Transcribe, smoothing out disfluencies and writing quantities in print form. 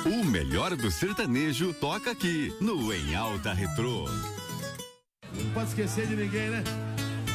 O melhor do sertanejo toca aqui no Em Alta Retrô. Não pode esquecer de ninguém, né?